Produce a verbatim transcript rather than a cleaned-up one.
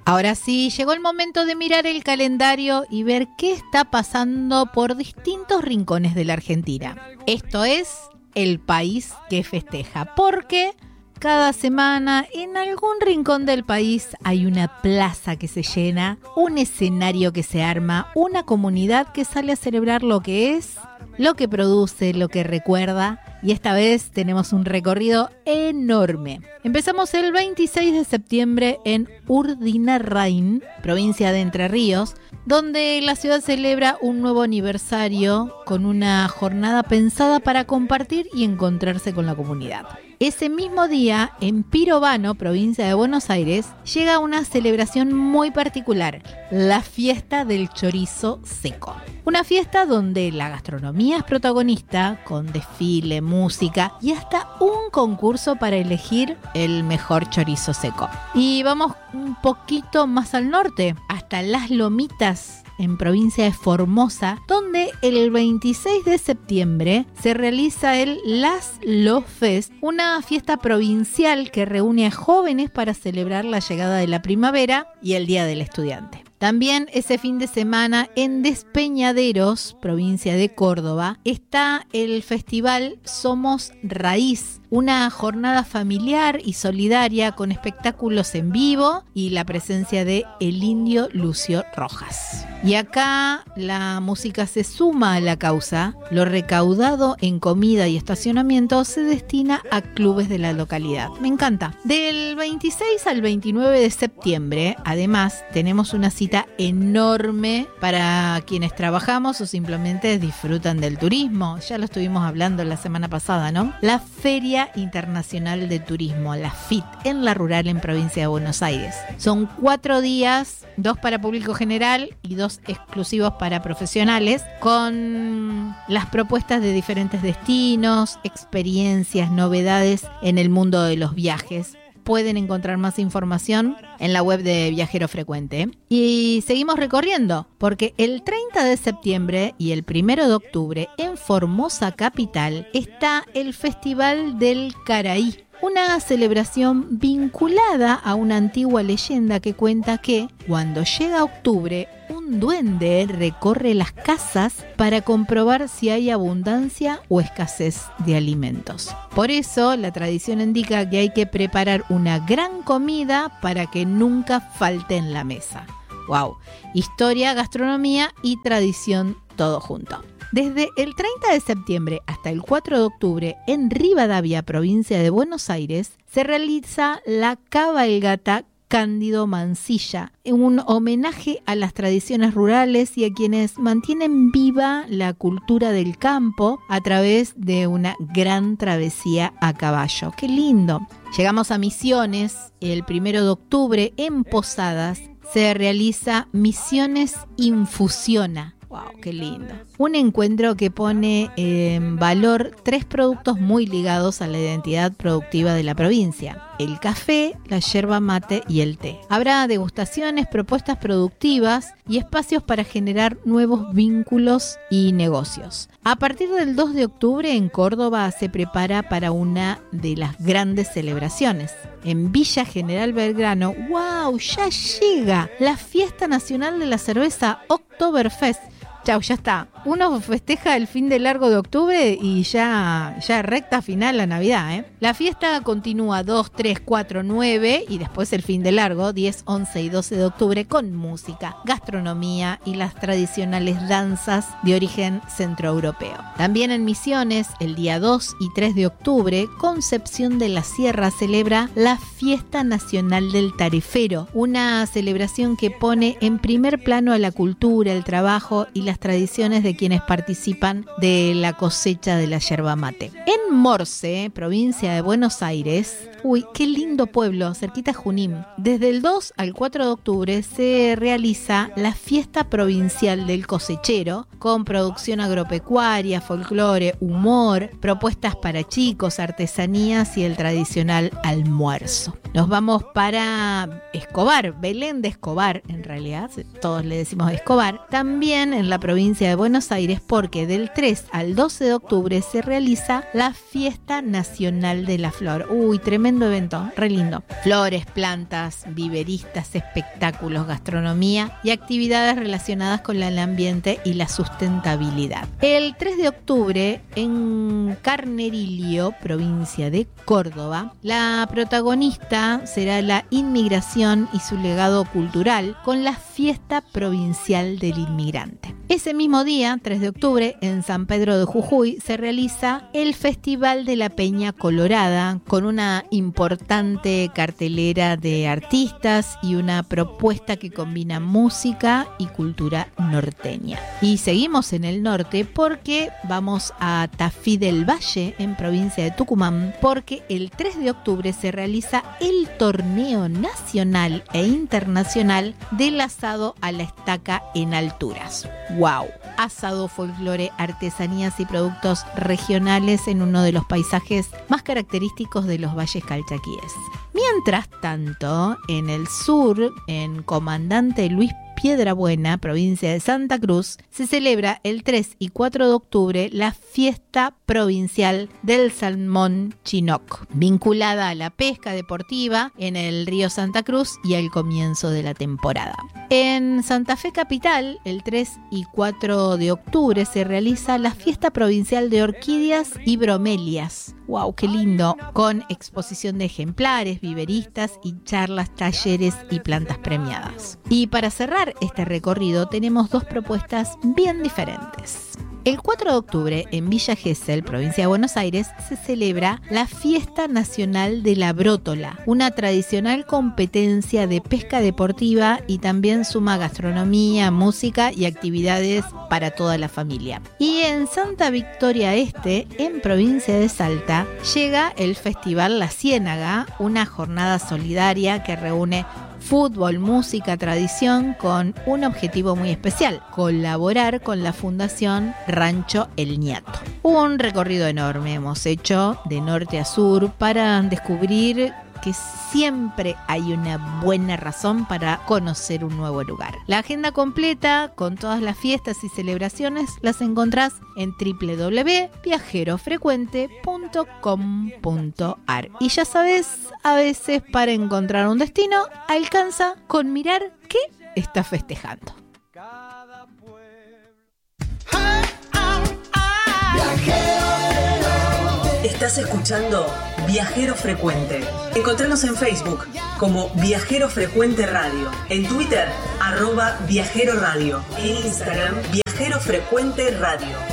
Ahora sí, llegó el momento de mirar el calendario y ver qué está pasando por distintos rincones de la Argentina. Esto es el país que festeja, porque cada semana en algún rincón del país hay una plaza que se llena, un escenario que se arma, una comunidad que sale a celebrar lo que es, lo que produce, lo que recuerda. Y esta vez tenemos un recorrido enorme. Empezamos el veintiséis de septiembre en Urdinarrain, provincia de Entre Ríos, donde la ciudad celebra un nuevo aniversario con una jornada pensada para compartir y encontrarse con la comunidad. Ese mismo día, en Pirovano, provincia de Buenos Aires, llega una celebración muy particular, la fiesta del chorizo seco. Una fiesta donde la gastronomía es protagonista, con desfile, música y hasta un concurso para elegir el mejor chorizo seco. Y vamos un poquito más al norte, hasta Las Lomitas, en provincia de Formosa, donde el veintiséis de septiembre se realiza el Las Lo Fest, una fiesta provincial que reúne a jóvenes para celebrar la llegada de la primavera y el Día del Estudiante. También ese fin de semana en Despeñaderos, provincia de Córdoba, está el festival Somos Raíz, una jornada familiar y solidaria con espectáculos en vivo y la presencia de el indio Lucio Rojas. Y acá la música se suma a la causa. Lo recaudado en comida y estacionamiento se destina a clubes de la localidad. Me encanta. Del veintiséis al veintinueve de septiembre, además, tenemos una cita enorme para quienes trabajamos o simplemente disfrutan del turismo. Ya lo estuvimos hablando la semana pasada, ¿no? La Feria Internacional de Turismo, la F I T, en La Rural, en provincia de Buenos Aires. Son cuatro días, dos para público general y dos exclusivos para profesionales, con las propuestas de diferentes destinos, experiencias, novedades en el mundo de los viajes. Pueden encontrar más información en la web de Viajero Frecuente. Y seguimos recorriendo, porque el treinta de septiembre y el primero de octubre en Formosa capital está el Festival del Caraí, una celebración vinculada a una antigua leyenda que cuenta que cuando llega octubre, un duende recorre las casas para comprobar si hay abundancia o escasez de alimentos. Por eso, la tradición indica que hay que preparar una gran comida para que nunca falte en la mesa. ¡Wow! Historia, gastronomía y tradición, todo junto. Desde el treinta de septiembre hasta el cuatro de octubre, en Rivadavia, provincia de Buenos Aires, se realiza la cabalgata Cándido Mansilla, un homenaje a las tradiciones rurales y a quienes mantienen viva la cultura del campo a través de una gran travesía a caballo. ¡Qué lindo! Llegamos a Misiones. El primero de octubre en Posadas se realiza Misiones Infusiona. ¡Wow! ¡Qué lindo! Un encuentro que pone en valor tres productos muy ligados a la identidad productiva de la provincia: el café, la yerba mate y el té. Habrá degustaciones, propuestas productivas y espacios para generar nuevos vínculos y negocios. A partir del dos de octubre en Córdoba se prepara para una de las grandes celebraciones. En Villa General Belgrano, ¡wow!, ya llega la Fiesta Nacional de la Cerveza Oktoberfest. Chau, ya está. Uno festeja el fin de largo de octubre y ya, ya recta final la Navidad, ¿eh? La fiesta continúa dos, tres, cuatro, nueve y después el fin de largo, diez, once y doce de octubre, con música, gastronomía y las tradicionales danzas de origen centroeuropeo. También en Misiones, el día dos y tres de octubre, Concepción de la Sierra celebra la Fiesta Nacional del Tarefero, una celebración que pone en primer plano a la cultura, el trabajo y las tradiciones de quienes participan de la cosecha de la yerba mate. En Morce, provincia de Buenos Aires, uy, qué lindo pueblo, cerquita a Junín. Desde el dos al cuatro de octubre se realiza la fiesta provincial del cosechero, con producción agropecuaria, folclore, humor, propuestas para chicos, artesanías y el tradicional almuerzo. Nos vamos para Escobar, Belén de Escobar, en realidad, todos le decimos Escobar. También en la provincia de Buenos Buenos Aires porque del tres al doce de octubre se realiza la Fiesta Nacional de la Flor. Uy, tremendo evento, re lindo. Flores, plantas, viveristas, espectáculos, gastronomía y actividades relacionadas con el ambiente y la sustentabilidad. El tres de octubre en Carnerillo, provincia de Córdoba, la protagonista será la inmigración y su legado cultural con la Fiesta Provincial del Inmigrante. Ese mismo día, tres de octubre, en San Pedro de Jujuy se realiza el Festival de la Peña Colorada con una importante cartelera de artistas y una propuesta que combina música y cultura norteña. Y seguimos en el norte porque vamos a Tafí del Valle, en provincia de Tucumán, porque el tres de octubre se realiza el torneo nacional e internacional del asado a la estaca en alturas. ¡Wow! Asado, folclore, artesanías y productos regionales en uno de los paisajes más característicos de los valles calchaquíes. Mientras tanto, en el sur, en Comandante Luis Piedrabuena, provincia de Santa Cruz, se celebra el tres y cuatro de octubre la Fiesta Provincial del Salmón Chinook, vinculada a la pesca deportiva en el río Santa Cruz y al comienzo de la temporada. En Santa Fe Capital, el tres y cuatro de octubre se realiza la Fiesta Provincial de Orquídeas y Bromelias. ¡Wow, qué lindo! Con exposición de ejemplares, viveristas y charlas, talleres y plantas premiadas. Y para cerrar este recorrido tenemos dos propuestas bien diferentes. El cuatro de octubre, en Villa Gesell, provincia de Buenos Aires, se celebra la Fiesta Nacional de la Brótola, una tradicional competencia de pesca deportiva y también suma gastronomía, música y actividades para toda la familia. Y en Santa Victoria Este, en provincia de Salta, llega el Festival La Ciénaga, una jornada solidaria que reúne fútbol, música, tradición con un objetivo muy especial: colaborar con la Fundación Rancho El Ñato. Un recorrido enorme hemos hecho de norte a sur para descubrir que siempre hay una buena razón para conocer un nuevo lugar. La agenda completa con todas las fiestas y celebraciones las encontrás en doble u doble u doble u punto viajero frecuente punto com punto a r. Y ya sabes, a veces para encontrar un destino alcanza con mirar qué está festejando. Estás escuchando Viajero Frecuente. Encontranos en Facebook como Viajero Frecuente Radio, en Twitter, arroba Viajero Radio, en Instagram, Viajero Frecuente Radio.